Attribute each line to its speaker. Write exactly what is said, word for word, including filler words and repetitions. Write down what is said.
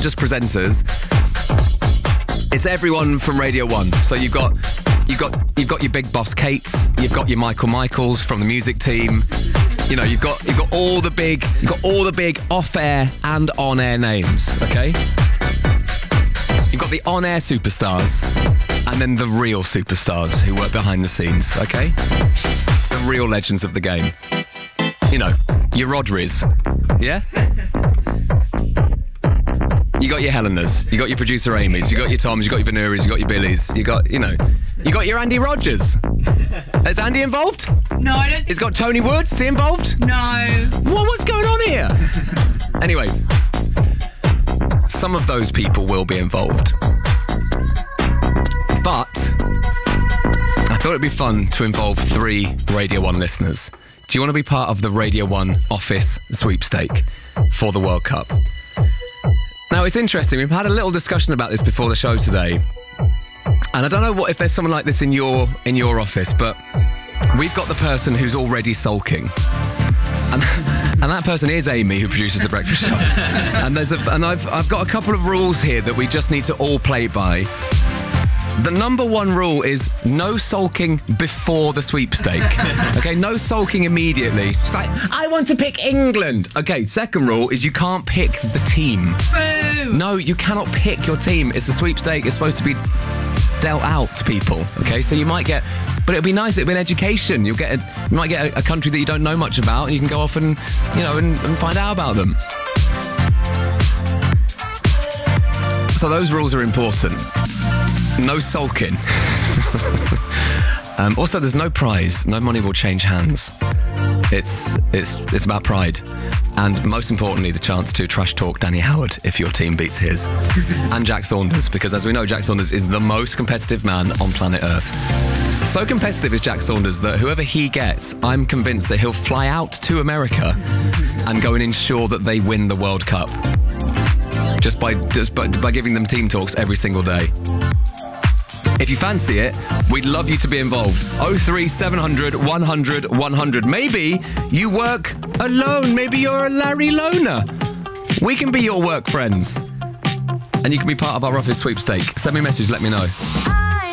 Speaker 1: just presenters. It's everyone from Radio One. So you've got you've got you've got your big boss Kates, you've got your Michael Michaels from the music team. You know, you've got you've got all the big you've got all the big off-air and on-air names, okay? You've got the on-air superstars and then the real superstars who work behind the scenes, okay? The real legends of the game. You know, your Rodris, yeah? You got your Helenas, you got your producer Amy's, you got your Toms, you got your Venuris, you got your Billies, you got, you know, you got your Andy Rogers. Is Andy involved?
Speaker 2: No, I don't think
Speaker 1: He's got Tony Woods, is he involved?
Speaker 2: No.
Speaker 1: Well, what's going on here? Anyway, some of those people will be involved. But I thought it'd be fun to involve three Radio one listeners. Do you want to be part of the Radio one office sweepstake for the World Cup? Now, it's interesting. We've had a little discussion about this before the show today. And I don't know what if there's someone like this in your in your office, but we've got the person who's already sulking. And, and that person is Amy, who produces The Breakfast Show. And there's a, and I've I've got a couple of rules here that we just need to all play by. The number one rule is no sulking before the sweepstake. Okay, no sulking immediately. It's like, I want to pick England. Okay, second rule is you can't pick the team.
Speaker 2: Boo!
Speaker 1: No, you cannot pick your team. It's a sweepstake. It's supposed to be dealt out to people. Okay, so you might get, but it'll be nice. It'll be an education. You'll get, a, you might get a, a country that you don't know much about, and you can go off and, you know, and, and find out about them. So those rules are important. No sulking. um, also, there's no prize. No money will change hands. It's it's it's about pride. And most importantly, the chance to trash talk Danny Howard if your team beats his. And Jack Saunders, because as we know, Jack Saunders is the most competitive man on planet Earth. So competitive is Jack Saunders that whoever he gets, I'm convinced that he'll fly out to America and go and ensure that they win the World Cup. Just by just by, by giving them team talks every single day. If you fancy it, we'd love you to be involved. oh three seven hundred, one hundred, one hundred. Maybe you work alone. Maybe you're a Larry Loner. We can be your work friends. And you can be part of our office sweepstake. Send me a message, let me know.